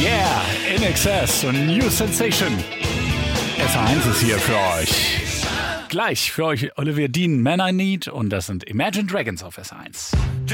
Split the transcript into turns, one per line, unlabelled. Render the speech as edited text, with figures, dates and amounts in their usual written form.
Yeah, In Excess und New Sensation. SH1 ist hier für euch. Gleich für euch Olivia Dean, Man I Need, und das sind Imagine Dragons auf SH1.